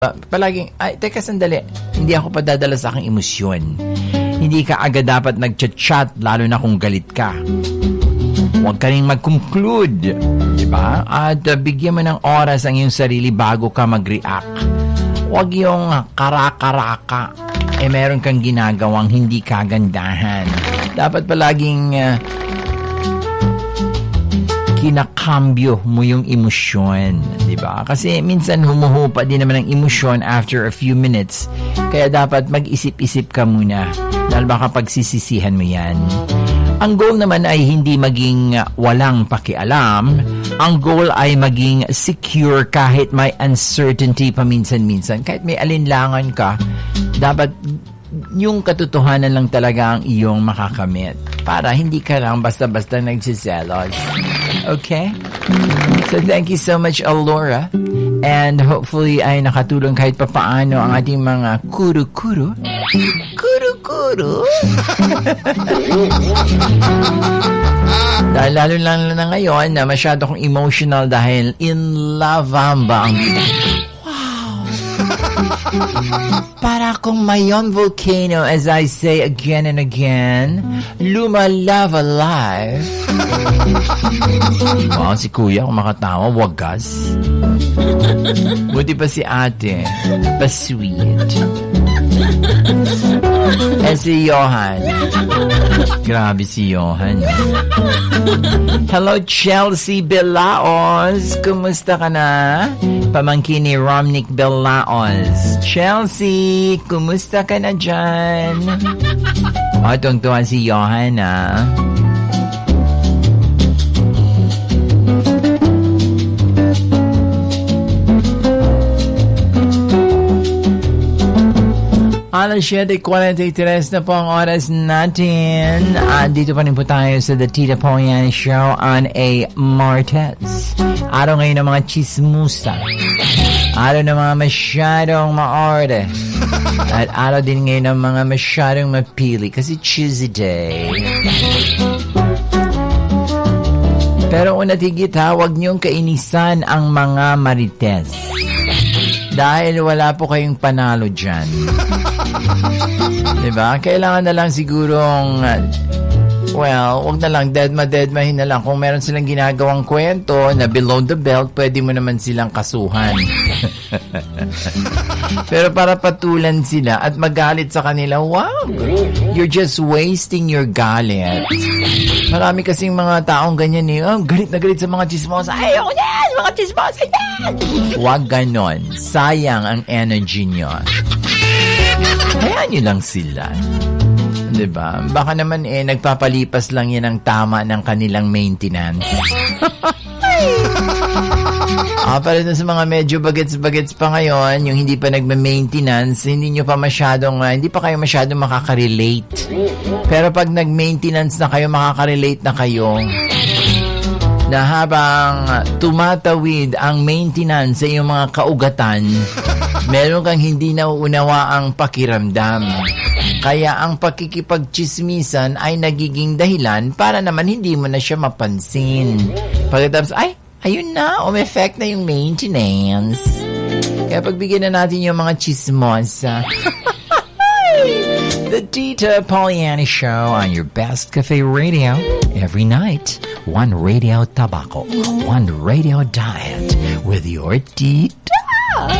Palaging, teka sandali, hindi ako padadala sa aking emosyon. Hindi ka agad dapat nag-chat, lalo na kung galit ka. Huwag ka rin mag-conclude, diba? At bigyan mo ng oras ang iyong sarili bago ka mag-react. Huwag yung kara-karaka. Meron kang ginagawang hindi kagandahan. Dapat palaging kinakambyo mo yung emosyon, di ba? Kasi minsan humuhupa din naman ang emosyon after a few minutes. Kaya dapat mag-isip-isip ka muna dahil baka pagsisisihan mo yan. Ang goal naman ay hindi maging walang pakialam. Ang goal ay maging secure kahit may uncertainty paminsan-minsan. Kahit may alinlangan ka, dapat yung katotohanan lang talaga ang iyong makakamit para hindi ka lang basta-basta nagsiselos. Okay? So thank you so much, Alora. And hopefully ay nakatulong kahit papaano ang ating mga kuru-kuru. Kuru-kuru? Dahil lalo lang na ngayon na masyado kong emotional dahil in lavamba ang para akong mayon volcano, as I say again and again, lumalava live. Wow, si Kuya kung makatawa, wagas. Buti pa si ate, pa-sweet. Si Johan. Grabe si Johan. Hello, Chelsea Belaos. Kumusta ka na? Pamangkin ni Romnick Belaos. Chelsea, kumusta ka na dyan? Tuwang-tuwa si Johan, Alas 7:43 na po ang oras natin. Dito pa rin po tayo sa The Tita Poliani Show on a Martes. Araw ngayon ng mga chismusa. Araw ng mga masyadong maorde. At araw din ngayon ng mga masyadong mapili kasi Tuesday Day. Pero una tigit huwag niyong kainisan ang mga marites. Dahil wala po kayong panalo dyan. Diba? Kailangan na lang sigurong, wag na lang, deadmahin na lang. Kung meron silang ginagawang kwento na below the belt, pwede mo naman silang kasuhan. Pero para patulan sila at magalit sa kanila, wow, you're just wasting your galit. Marami kasing mga taong ganyan galit na galit sa mga chismosa. Ayoko yan! Mga chismosa yan! Huwag ganon. Sayang ang energy nyo. Hayaan nyo lang sila. Diba? Baka naman nagpapalipas lang yan ang tama ng kanilang maintenance. Para dun sa mga medyo bagets-bagets pa ngayon, yung hindi pa nagme-maintenance, hindi pa kayo masyadong makaka-relate. Pero pag nag-maintenance na kayo, makaka-relate na kayo na habang tumatawid ang maintenance sa iyong mga kaugatan, meron kang hindi nauunawa ang pakiramdam. Kaya ang pakikipagchismisan ay nagiging dahilan para naman hindi mo na siya mapansin. Pagkatapos, ayun na, umeffect na yung maintenance. Kaya pagbigyan na natin yung mga chismosa. The Tita Poliani Show on your best cafe radio. Every night, one radio tabaco, one radio diet with your tita.